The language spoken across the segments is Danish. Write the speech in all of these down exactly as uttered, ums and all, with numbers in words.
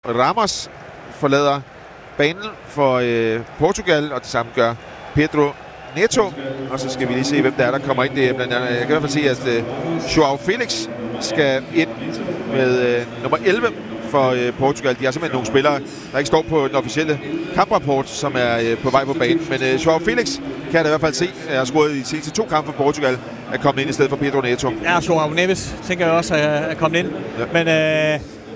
Ramos forlader banen for øh, Portugal, og det samme gør Pedro Neto. Og så skal vi lige se, hvem der er, der kommer ind. Det er blandt andet, jeg kan i hvert fald se, at øh, Joao Felix skal ind med øh, nummer elleve for øh, Portugal. De har simpelthen nogle spillere, der ikke står på den officielle kamprapport, som er øh, på vej på banen. Men øh, Joao Felix kan jeg da i hvert fald se, at har scoret i de sidste to kampe for Portugal, er kommet ind i stedet for Pedro Neto. Ja, Joao Neves tænker jeg også er kommet ind. Ja. Men øh,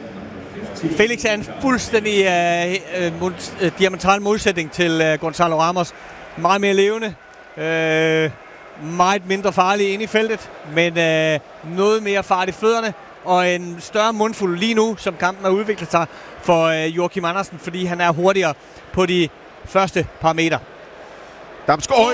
Felix er en fuldstændig øh, øh, mod, øh, diametral modsætning til øh, Gonzalo Ramos. Meget mere levende, øh, meget mindre farlig inde i feltet, men øh, noget mere fart i fødderne, og en større mundfuld lige nu, som kampen har udviklet sig for øh, Joachim Andersen, fordi han er hurtigere på de første par meter. Damsgaard,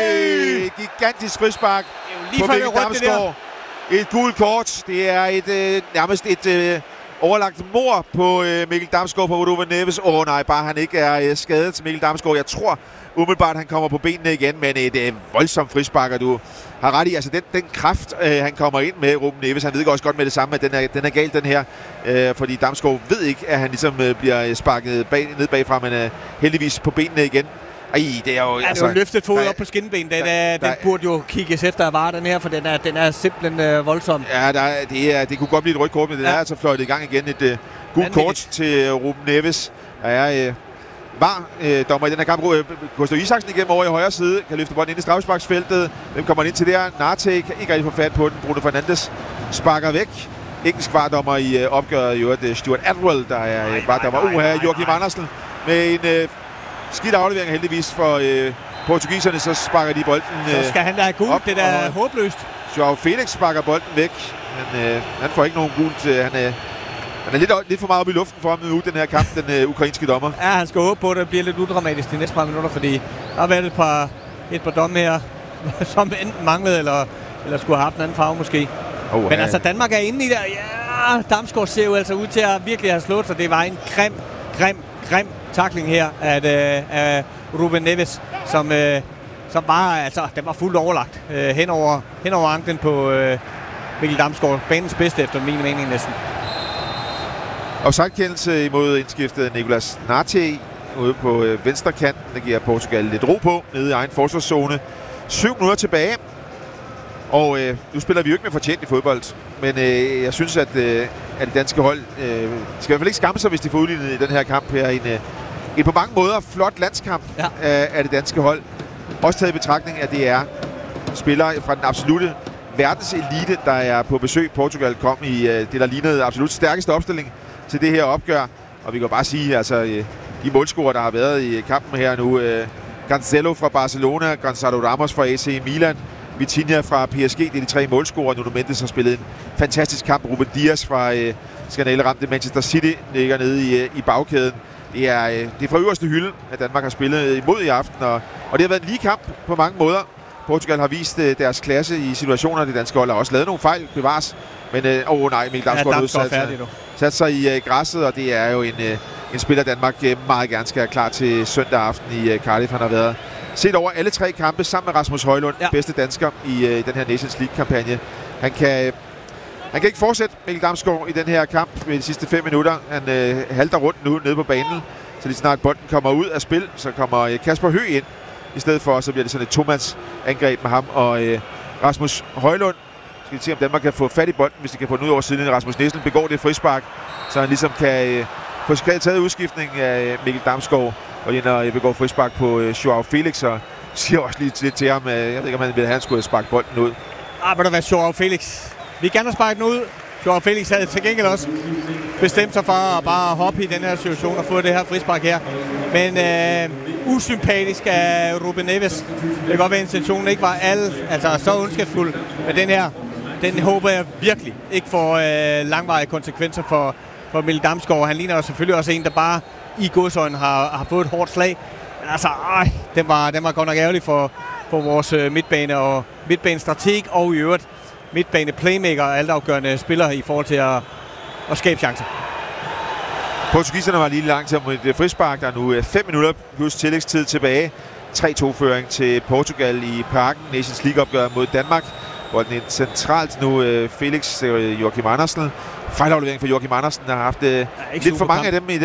øh, gigantisk frispark på Mikkel Damsgaard. Et gult kort. Det er et øh, nærmest et øh, overlagt mord på øh, Mikkel Damsgaard på Ruben Neves. Åh oh, nej, bare han ikke er øh, skadet til Mikkel Damsgaard. Jeg tror umiddelbart, han kommer på benene igen, men et øh, voldsomt frispark, og du har ret i. Altså den, den kraft, øh, han kommer ind med, Ruben Neves, han ved også godt med det samme, at den er, den er galt, den her. Øh, fordi Damsgaard ved ikke, at han ligesom øh, bliver sparket bag, ned bagfra, men øh, heldigvis på benene igen. Ej, det er jo... Ja, altså, det er jo løftet fod op på skinben. Den, der, den burde jo kigges efter at vare, den her, for den er, den er simpelthen øh, voldsom. Ja, der, det, er, det kunne godt blive et rødt kort, men den ja. er altså fløjtet i gang igen. Et øh, gult kort til uh, Ruben Neves. Der er... Øh, var øh, dommer i den her kamp. Gustav Isaksen igennem over i højre side. Kan løfte bolden ind i straffesparksfeltet. Hvem kommer ind til der? Narte kan ikke rigtig få fat på den. Bruno Fernandes sparker væk. Engelsk vardommer i øh, opgøret. Jo, det Stuart Atwell, der er øh, vardommer. Uha, Joachim Andersen med en øh, skidt aflevering heldigvis for øh, portugiserne. Så sparker de bolden øh, så skal han da have gult. Det er da håbløst. Joao Felix sparker bolden væk. Men øh, han får ikke nogen gult. Øh, han øh, Han er lidt, lidt for meget oppe i luften for ham nu, den her kamp, den øh, ukrainske dommer. Ja, han skal håbe på, at det bliver lidt udramatisk de næste par minutter, fordi der har været et par, et par domme her, som enten manglede, eller, eller skulle have haft en anden farve måske. Oh, Men ja. altså, Danmark er inde i der. Ja, Damsgaard ser jo altså ud til at virkelig have slået, så det var en grim, grim, grim tackling her af, øh, af Ruben Neves, som, øh, som bare, altså, den var fuldt overlagt øh, hen, over, hen over anklen på øh, Mikkel Damsgaard. Banens bedste efter min mening næsten. Offside-kendelse imod indskiftet Nicolas Narte ude på øh, venstre kanten. Det giver Portugal lidt ro på nede i egen forsvarszone. Syv minutter tilbage. Og øh, nu spiller vi jo ikke med fortjent i fodbold. Men øh, jeg synes, at, øh, at det danske hold øh, skal i hvert fald ikke skamme sig, hvis de får udlignet i den her kamp her. En, øh, en på mange måder flot landskamp ja. af, af det danske hold. Også taget i betragtning, at det er spillere fra den absolute verdenselite, der er på besøg. Portugal kom i øh, det, der lignede absolut stærkeste opstilling til det her opgør, og vi kan bare sige, altså de målscorer, der har været i kampen her nu, uh, Cancelo fra Barcelona, Gonzalo Ramos fra A C Milan, Vitinha fra P S G, det er de tre målscorer. Nuno Mendes har spillet en fantastisk kamp. Ruben Dias fra uh, skandaleramte Manchester City ligger nede i, uh, i bagkæden. Det er, uh, det er fra øverste hylde, at Danmark har spillet imod i aften, og, og det har været en lige kamp på mange måder. Portugal har vist uh, deres klasse i situationer, det danske hold har også lavet nogle fejl, bevares. Men åh uh, oh, nej, Mikkel Damsgaard ja, udsat sig, sat sig i uh, græsset, og det er jo en, uh, en spiller, Danmark uh, meget gerne skal have klar til søndag aften i uh, Cardiff. Han har været set over alle tre kampe sammen med Rasmus Højlund, ja. bedste dansker i uh, den her Nations League-kampagne. Han kan, uh, han kan ikke fortsætte, Mikkel Damsgaard, i den her kamp med de sidste fem minutter. Han uh, halter rundt nu nede på banen, så lige snart bolden kommer ud af spil, så kommer uh, Kasper Høgh ind. I stedet for, så bliver det sådan et to-mands-angreb med ham og uh, Rasmus Højlund. Skal vi se, om Danmark kan få fat i bolden, hvis de kan få den ud over siden. Rasmus Nielsen begår det frispark, så han ligesom kan øh, få taget udskiftning af øh, Mikkel Damsgaard, og ind og øh, begår frispark på øh, Joao Felix, og siger også lige lidt til ham, øh, jeg ved ikke, om han ville have, han skulle sparke bolden ud. Ah, vil der være Joao Felix? Vi kan gerne sparke den ud. Joao Felix havde til gengæld også bestemt sig for at bare hoppe i den her situation og få det her frispark her. Men øh, usympatisk af Ruben Neves. Det kan godt være, at intentionen ikke var alle, altså så ondskabsfuld. Men den her, den håber jeg virkelig ikke får øh, langvarige konsekvenser for, for Mikkel Damsgaard. Han ligner jo selvfølgelig også en, der bare i godsøjne har, har fået et hårdt slag. Men altså, ej, den var, den var godt nok ærgerlig for, for vores øh, midtbane og midtbanestrateg og i øvrigt midtbane playmaker og altafgørende spillere i forhold til at, at skabe chancer. Portugiserne var lige langt til et frispark. Der er nu fem minutter plus tillægstid tilbage. tre to-føring til Portugal i Parken. Nations League-opgør mod Danmark. Bolden ind centralt nu. Felix, Joachim Andersen fejlaflevering for Joachim Andersen, der har haft øh, lidt for mange af dem i